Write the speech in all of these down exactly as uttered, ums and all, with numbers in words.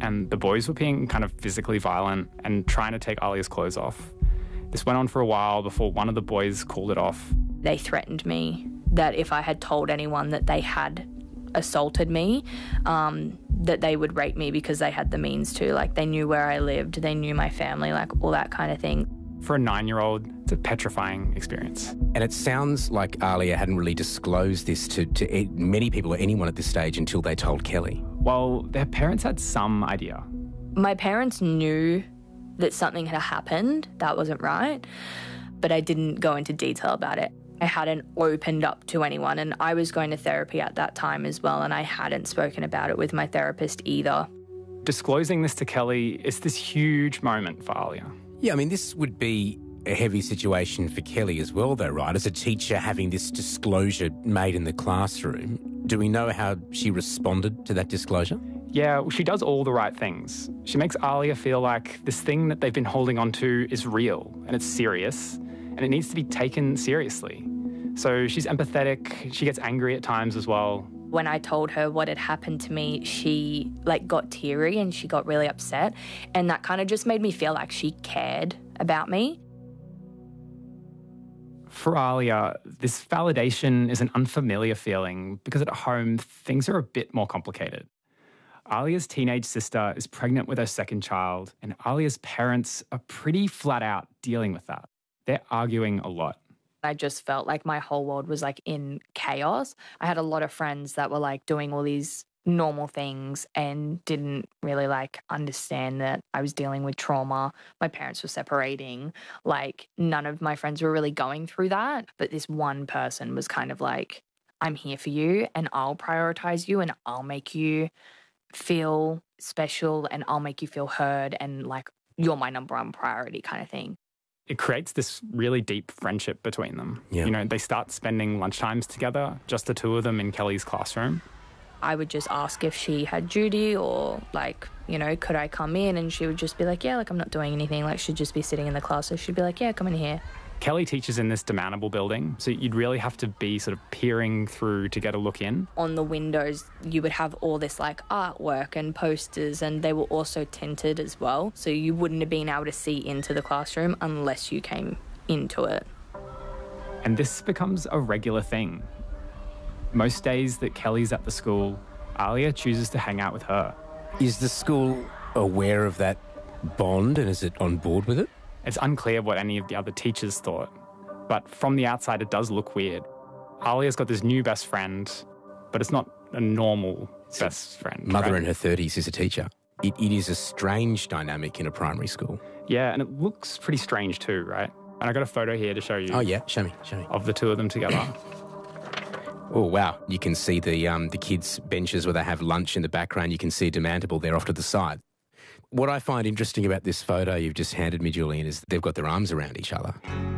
and the boys were being kind of physically violent and trying to take Alia's clothes off. This went on for a while before one of the boys called it off. They threatened me that if I had told anyone that they had assaulted me, um, that they would rape me because they had the means to. Like, they knew where I lived, they knew my family, like all that kind of thing. For a nine-year-old, it's a petrifying experience. And it sounds like Alia hadn't really disclosed this to, to many people or anyone at this stage until they told Kelly. Well, their parents had some idea. My parents knew that something had happened that wasn't right, but I didn't go into detail about it. I hadn't opened up to anyone, and I was going to therapy at that time as well, and I hadn't spoken about it with my therapist either. Disclosing this to Kelly is this huge moment for Alia. Yeah, I mean, this would be a heavy situation for Kelly as well, though, right? As a teacher having this disclosure made in the classroom, do we know how she responded to that disclosure? Yeah, well, she does all the right things. She makes Alia feel like this thing that they've been holding on to is real and it's serious and it needs to be taken seriously. So she's empathetic, she gets angry at times as well. When I told her what had happened to me, she like got teary and she got really upset, and that kind of just made me feel like she cared about me. For Alia, this validation is an unfamiliar feeling because at home things are a bit more complicated. Alia's teenage sister is pregnant with her second child, and Alia's parents are pretty flat out dealing with that. They're arguing a lot. I just felt like my whole world was like in chaos. I had a lot of friends that were like doing all these normal things and didn't really like understand that I was dealing with trauma. My parents were separating. Like, none of my friends were really going through that. But this one person was kind of like, I'm here for you and I'll prioritize you and I'll make you feel special and I'll make you feel heard and like you're my number one priority kind of thing. It creates this really deep friendship between them. Yeah. You know, they start spending lunchtimes together, just the two of them in Kelly's classroom. I would just ask if she had duty or like, you know, could I come in? And she would just be like, yeah, like I'm not doing anything. Like she'd just be sitting in the class. So she'd be like, yeah, come in here. Kelly teaches in this demountable building, so you'd really have to be sort of peering through to get a look in. On the windows, you would have all this like artwork and posters, and they were also tinted as well. So you wouldn't have been able to see into the classroom unless you came into it. And this becomes a regular thing. Most days that Kelly's at the school, Alia chooses to hang out with her. Is the school aware of that bond and is it on board with it? It's unclear what any of the other teachers thought, but from the outside it does look weird. Alia's got this new best friend, but it's not a normal So best friend. Mother right? in her thirties is a teacher. It, it is a strange dynamic in a primary school. Yeah, and it looks pretty strange too, right? And I got a photo here to show you. Oh yeah, show me, show me. Of the two of them together. Oh wow, you can see the um, the kids' benches where they have lunch in the background. You can see Demountable there off to the side. What I find interesting about this photo you've just handed me, Julian, is they've got their arms around each other.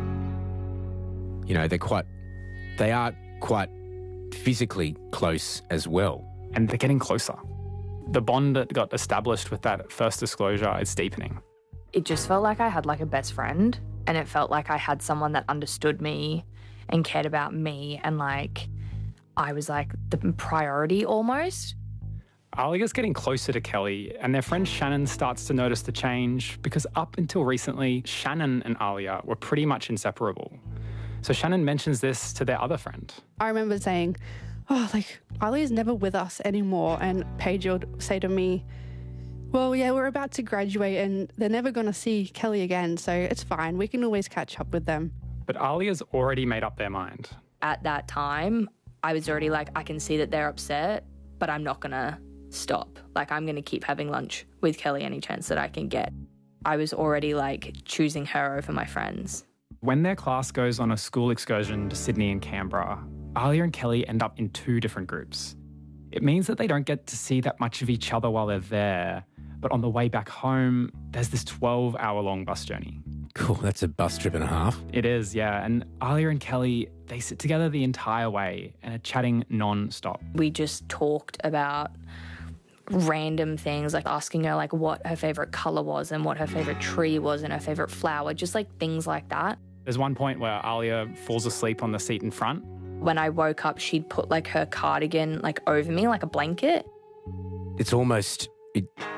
You know, they're quite, they are quite physically close as well. And they're getting closer. The bond that got established with that first disclosure is deepening. It just felt like I had like a best friend, and it felt like I had someone that understood me and cared about me, and like I was like the priority almost. Alia's getting closer to Kelly, and their friend Shannon starts to notice the change because up until recently, Shannon and Alia were pretty much inseparable. So Shannon mentions this to their other friend. I remember saying, oh, like, Alia's never with us anymore. And Paige would say to me, well, yeah, we're about to graduate and they're never going to see Kelly again, so it's fine. We can always catch up with them. But Alia's already made up their mind. At that time, I was already like, I can see that they're upset, but I'm not going to stop. Like, I'm going to keep having lunch with Kelly any chance that I can get. I was already like choosing her over my friends. When their class goes on a school excursion to Sydney and Canberra, Alia and Kelly end up in two different groups. It means that they don't get to see that much of each other while they're there, but on the way back home, there's this twelve hour long bus journey. Cool, that's a bus trip and a half. It is, yeah. And Alia and Kelly, they sit together the entire way and are chatting non-stop. We just talked about random things, like asking her like what her favourite colour was and what her favourite tree was and her favourite flower, just like things like that. There's one point where Alia falls asleep on the seat in front. When I woke up, she'd put like her cardigan like over me, like a blanket. It's almost... It,